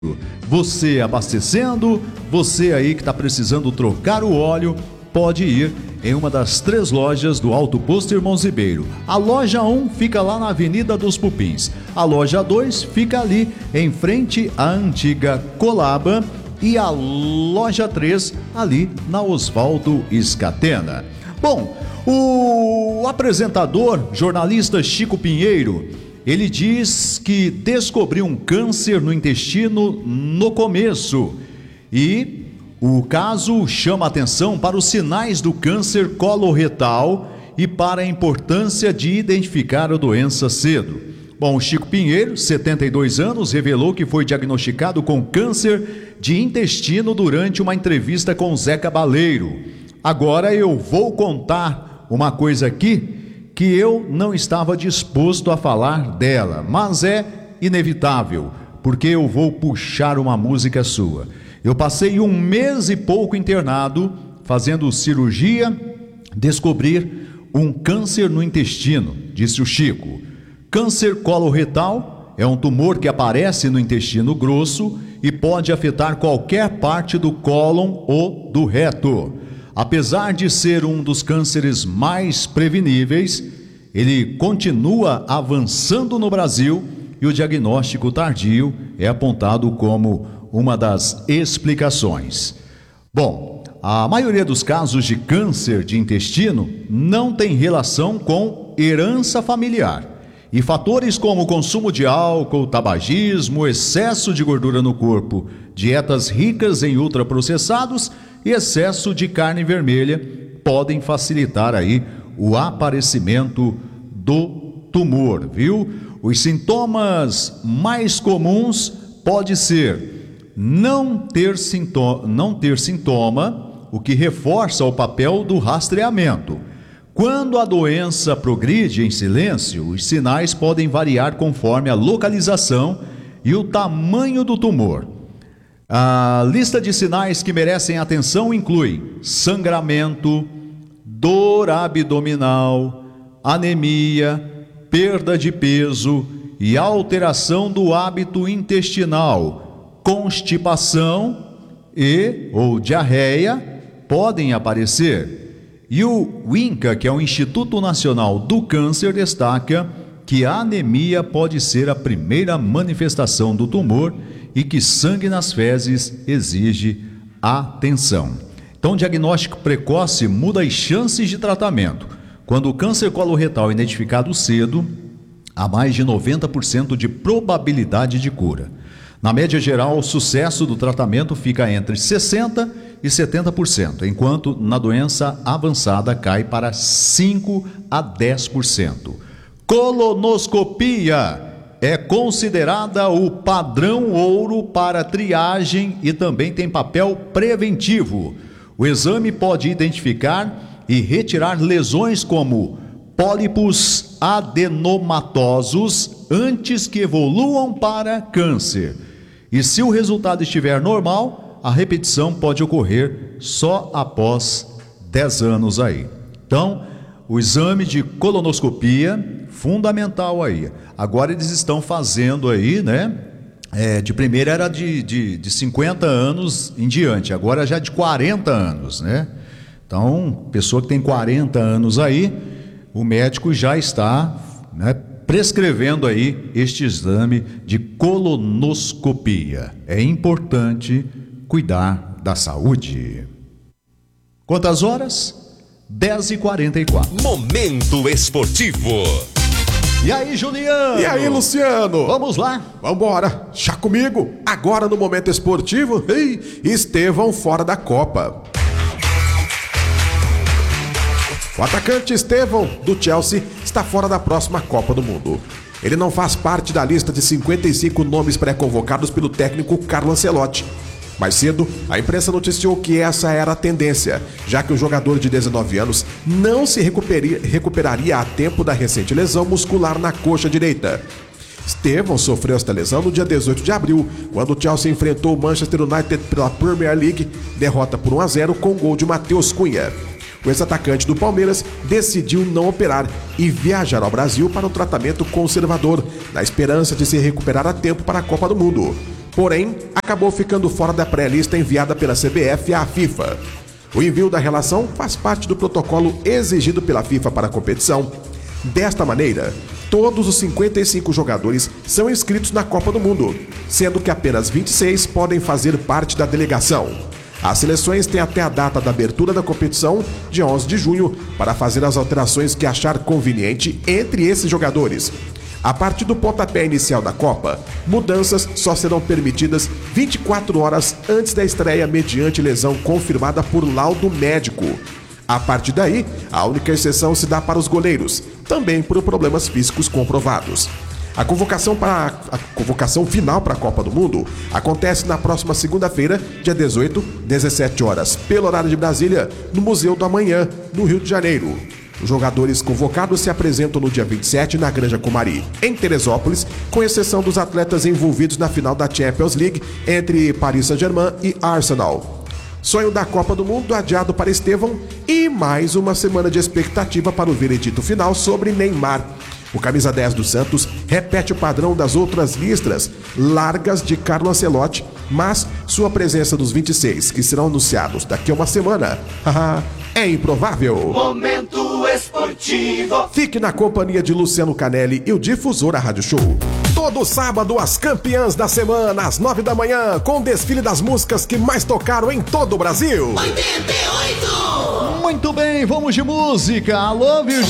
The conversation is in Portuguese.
Você abastecendo, você aí que está precisando trocar o óleo, pode ir em uma das 3 lojas do Alto Posto Irmãos Ribeiro. A loja 1 fica lá na Avenida dos Pupins. A loja 2 fica ali em frente à antiga Colaba. E a loja 3 ali na Oswaldo Scatena. Bom, o apresentador, jornalista Chico Pinheiro, ele diz que descobriu um câncer no intestino no começo. E o caso chama atenção para os sinais do câncer coloretal e para a importância de identificar a doença cedo. Bom, o Chico Pinheiro, 72 anos, revelou que foi diagnosticado com câncer de intestino durante uma entrevista com Zé Cabaleiro. Agora eu vou contar uma coisa aqui que eu não estava disposto a falar dela, mas é inevitável, porque eu vou puxar uma música sua. Eu passei 1 mês e pouco internado, fazendo cirurgia, descobrir um câncer no intestino, disse o Chico. Câncer coloretal é um tumor que aparece no intestino grosso e pode afetar qualquer parte do cólon ou do reto. Apesar de ser um dos cânceres mais preveníveis, ele continua avançando no Brasil e o diagnóstico tardio é apontado como uma das explicações. Bom, a maioria dos casos de câncer de intestino não tem relação com herança familiar. E fatores como o consumo de álcool, tabagismo, excesso de gordura no corpo, dietas ricas em ultraprocessados e excesso de carne vermelha podem facilitar aí o aparecimento do tumor, viu? Os sintomas mais comuns pode ser não ter sintoma, o que reforça o papel do rastreamento. Quando a doença progride em silêncio, os sinais podem variar conforme a localização e o tamanho do tumor. A lista de sinais que merecem atenção inclui sangramento, dor abdominal, anemia, perda de peso e alteração do hábito intestinal, constipação ou diarreia podem aparecer. E o INCA, que é o Instituto Nacional do Câncer, destaca que a anemia pode ser a primeira manifestação do tumor e que sangue nas fezes exige atenção. Então, o diagnóstico precoce muda as chances de tratamento. Quando o câncer coloretal é identificado cedo, há mais de 90% de probabilidade de cura. Na média geral, o sucesso do tratamento fica entre 60% e 70%, enquanto na doença avançada cai para 5% a 10%. Colonoscopia é considerada o padrão ouro para triagem e também tem papel preventivo. O exame pode identificar e retirar lesões como pólipos adenomatosos antes que evoluam para câncer. E se o resultado estiver normal, a repetição pode ocorrer só após 10 anos aí. Então, o exame de colonoscopia, fundamental aí. Agora eles estão fazendo aí, né? De primeira era de 50 anos em diante, agora já de 40 anos, né? Então, pessoa que tem 40 anos aí, o médico já está, né, prescrevendo aí este exame de colonoscopia. É importante cuidar da saúde. Quantas horas? 10h44. Momento esportivo. E aí, Juliano? E aí, Luciano? Vamos lá? Vambora. Já comigo? Agora no Momento Esportivo, Estevão fora da Copa. O atacante Estevão, do Chelsea, está fora da próxima Copa do Mundo. Ele não faz parte da lista de 55 nomes pré-convocados pelo técnico Carlo Ancelotti. Mais cedo, a imprensa noticiou que essa era a tendência, já que o jogador de 19 anos não se recuperaria a tempo da recente lesão muscular na coxa direita. Estevão sofreu esta lesão no dia 18 de abril, quando o Chelsea enfrentou o Manchester United pela Premier League, derrota por 1-0 com gol de Matheus Cunha. O ex-atacante do Palmeiras decidiu não operar e viajar ao Brasil para um tratamento conservador, na esperança de se recuperar a tempo para a Copa do Mundo. porém acabou ficando fora da pré-lista enviada pela CBF à FIFA. O envio da relação faz parte do protocolo exigido pela FIFA para a competição. Desta maneira, todos os 55 jogadores são inscritos na Copa do Mundo, sendo que apenas 26 podem fazer parte da delegação. As seleções têm até a data da abertura da competição, dia 11 de junho, para fazer as alterações que achar conveniente entre esses jogadores. A partir do pontapé inicial da Copa, mudanças só serão permitidas 24 horas antes da estreia mediante lesão confirmada por laudo médico. A partir daí, a única exceção se dá para os goleiros, também por problemas físicos comprovados. A convocação final para a Copa do Mundo acontece na próxima segunda-feira, dia 18, 17 horas, pelo horário de Brasília, no Museu do Amanhã, no Rio de Janeiro. Os jogadores convocados se apresentam no dia 27 na Granja Comari, em Teresópolis, com exceção dos atletas envolvidos na final da Champions League entre Paris Saint-Germain e Arsenal. Sonho da Copa do Mundo adiado para Estevão e mais uma semana de expectativa para o veredito final sobre Neymar. O camisa 10 do Santos repete o padrão das outras listras largas de Carlo Ancelotti, mas sua presença dos 26, que serão anunciados daqui a uma semana, é improvável. Momento Esportivo. Fique na companhia de Luciano Canelli e o Difusora Rádio Show. Todo sábado, as campeãs da semana, às 9 da manhã, com o desfile das músicas que mais tocaram em todo o Brasil. 88! Muito bem, vamos de música. Alô, Virgínia.